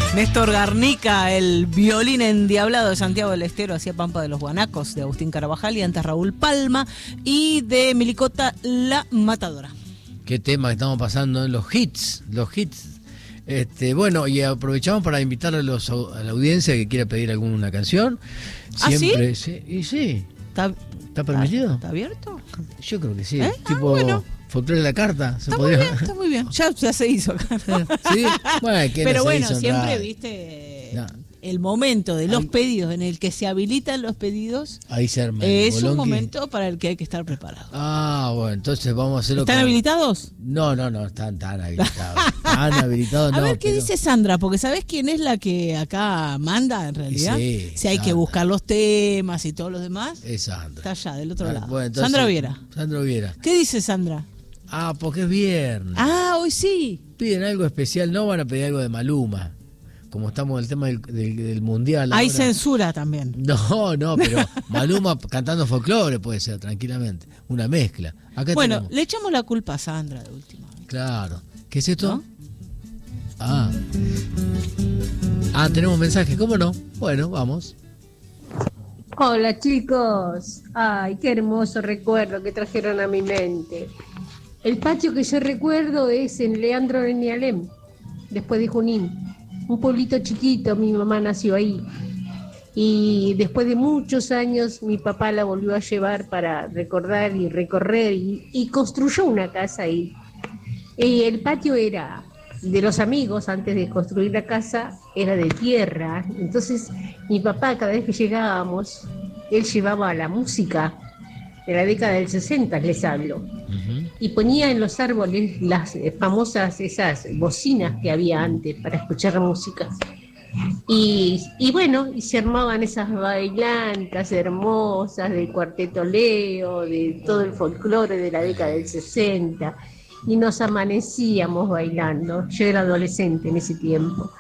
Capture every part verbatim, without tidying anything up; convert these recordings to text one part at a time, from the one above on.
Néstor Garnica, el violín endiablado de Santiago del Estero, hacía Pampa de los Guanacos, de Agustín Carabajal, y antes Raúl Palma, y de Milicota, La Matadora. Qué tema que estamos pasando en los hits, los hits. Este, bueno, y aprovechamos para invitar a, los, a la audiencia que quiera pedir alguna canción. Siempre, ¿Ah, sí? sí? Y sí. ¿Está, ¿Está permitido? ¿Está, ¿Está abierto? Yo creo que sí. ¿Eh? Tipo Ah, bueno. folclore de la carta. ¿Se Está podría? muy bien, está muy bien. Ya, ya se hizo acá. ¿Sí? Bueno, ¿qué Pero no se bueno, hizo en siempre, radio? viste, No. el momento de los Ahí- pedidos, en el que se habilitan los pedidos, Ahí se arma el es un bolonqui. momento para el que hay que estar preparado. Ah, bueno, entonces vamos a hacerlo. ¿Están con- habilitados? No, no, no, están tan habilitados. Tan habilitados, A no. ver qué pero- dice Sandra, porque ¿sabés quién es la que acá manda en realidad? Sí, si hay que Sandra. buscar los temas y todos los demás, Es Sandra. está allá, del otro Ah, lado. bueno, entonces- Sandra Viera. Sandra Viera. ¿Qué dice Sandra? Ah, porque es viernes. Ah, hoy sí. Piden algo especial, no van a pedir algo de Maluma. Como estamos en el tema del, del- del mundial. Hay ahora. censura también. No, no, pero Maluma cantando folclore puede ser, tranquilamente. Una mezcla. Acá Bueno, tenemos. le echamos la culpa a Sandra de última. Claro. ¿Qué es esto? ¿No? Ah. Ah, tenemos mensaje, ¿cómo no? Bueno, vamos. Hola chicos, ay, qué hermoso recuerdo que trajeron a mi mente. El patio que yo recuerdo es en Leandro Benialem, después de Junín, un pueblito chiquito, mi mamá nació ahí. Y después de muchos años mi papá la volvió a llevar para recordar y recorrer y, y construyó una casa ahí. Y el patio era de los amigos, antes de construir la casa, era de tierra. Entonces mi papá, cada vez que llegábamos, él llevaba la música de la década del sesenta, les hablo, Ujú. y ponía en los árboles las eh, famosas esas bocinas que había antes para escuchar música. Y, y bueno, y se armaban esas bailantas hermosas del Cuarteto Leo, de todo el folclore de la década del sesenta, y nos amanecíamos bailando. Yo era adolescente en ese tiempo.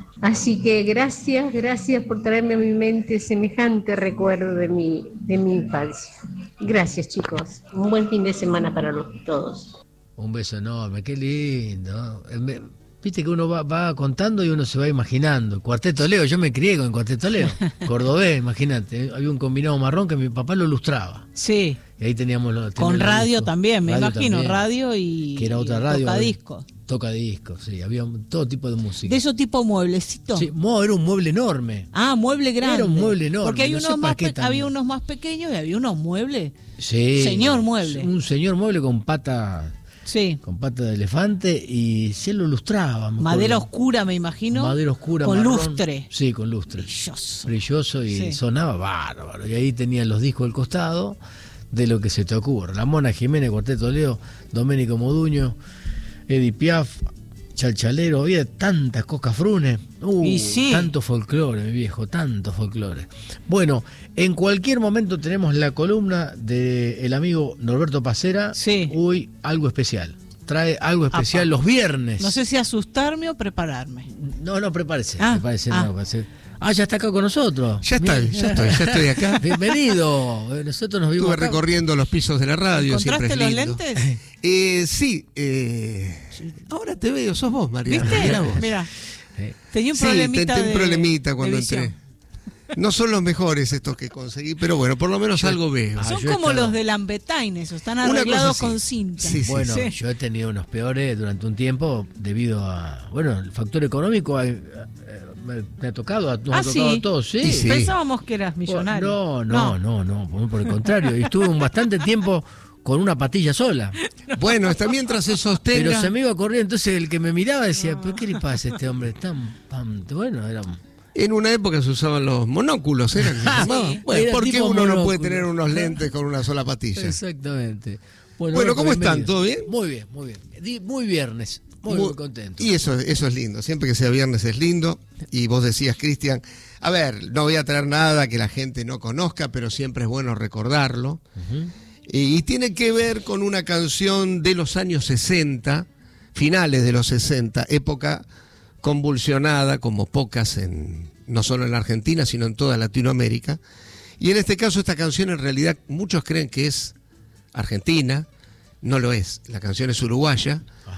Así que gracias, gracias por traerme a mi mente semejante recuerdo de mi, de mi infancia. Gracias chicos, un buen fin de semana para los, todos. Un beso enorme, qué lindo. Eh, me- Viste que uno va, va contando y uno se va imaginando. Cuarteto Leo, yo me crié con el Cuarteto Leo. Cordobés, imagínate. Había un combinado marrón que mi papá lo lustraba. Sí, Y ahí teníamos los. con tenía los radio discos. también, me Radio imagino, también, radio y, que era otra radio. toca eh, disco. Toca disco, sí. Había un- todo tipo de música. De esos tipo mueblecito. Sí, mo- era un mueble enorme. Ah, mueble grande. Era un mueble enorme, Porque hay no unos sé para más qué pe- tan- había unos más pequeños y había unos muebles. Sí. Señor mueble. Un señor mueble con pata, Sí. con pata de elefante y se lo lustraba. me Madera acuerdo. oscura, me imagino. Madera oscura, Con marrón. lustre. Sí, con lustre. Brilloso. Brilloso y Sí. sonaba bárbaro. Y ahí tenían los discos al costado de lo que se te ocurra. La Mona Jiménez, Cuarteto Leo, Doménico Moduño, Edith Piaf, Chalchalero, había tantas cosas frunes. Uh, Y sí. Tanto folclore, mi viejo, tanto folclore. Bueno, en cualquier momento tenemos la columna del amigo Norberto Pacera. Sí. Uy, algo especial. Trae algo especial Apa. los viernes. No sé si asustarme o prepararme. No, no, prepárese. Ah, prepárese, ah. no, prepárese. Ah, ya está acá con nosotros. Ya estoy, Bien. ya estoy, ya estoy acá. Bienvenido. Eh, Nosotros nos vimos Estuve acá. recorriendo los pisos de la radio, siempre ¿Encontraste es los lindo. lentes? Eh, sí, eh, ahora te veo, sos vos, Mariana. ¿Viste? Mirá vos. Mira, Eh, tenía un Sí, problemita tenté un de- problemita de cuando visión. entré. No son los mejores estos que conseguí, pero bueno, por lo menos algo veo. Ah, Son yo he como estado- los de Lambetain, esos, están Una cosa arreglados así. con cinta. Sí, sí. Bueno, Sí. yo he tenido unos peores durante un tiempo debido a, bueno, el factor económico eh, eh, me, me ha tocado, nos Ah, ha tocado sí. a todos, sí. Y sí. Pensábamos que eras millonario. No, no, no, no, por- por el contrario. Y estuve un bastante tiempo con una patilla sola. Bueno, está mientras se sostenga. Pero se me iba corriendo, entonces el que me miraba decía, ¿pero qué le pasa a este hombre? Tan, tan- bueno, era... En una época se usaban los monóculos, ¿era que se llamaban? Bueno, Era ¿por qué tipo uno no puede monóculo. tener unos lentes con una sola patilla? Exactamente. Bueno, Roberto, ¿cómo están? bienvenido. ¿Todo bien? Muy bien, muy bien. Di- Muy viernes, muy, muy contento. Y eso, eso es lindo, siempre que sea viernes es lindo. Y vos decías, Cristian, a ver, no voy a traer nada que la gente no conozca, pero siempre es bueno recordarlo. Ujú. Y, y tiene que ver con una canción de los años sesenta, finales de los sesenta, época convulsionada como pocas en no solo en la Argentina, sino en toda Latinoamérica. Y en este caso esta canción en realidad muchos creen que es argentina, no lo es, la canción es uruguaya. Ajá.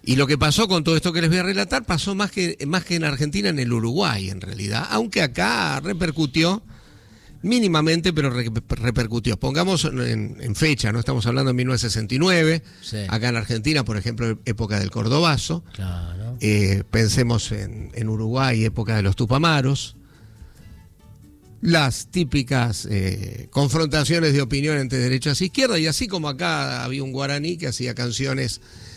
Y lo que pasó con todo esto que les voy a relatar pasó más que, más que en Argentina, en el Uruguay, en realidad. Aunque acá repercutió mínimamente, pero re, repercutió. Pongamos en, en fecha, ¿no? Estamos hablando de mil novecientos sesenta y nueve. Sí. Acá en Argentina, por ejemplo, época del Cordobazo. Claro. Eh, pensemos en, en Uruguay, época de los Tupamaros. Las típicas eh, confrontaciones de opinión entre derechas e izquierdas. Y así como acá había un guaraní que hacía canciones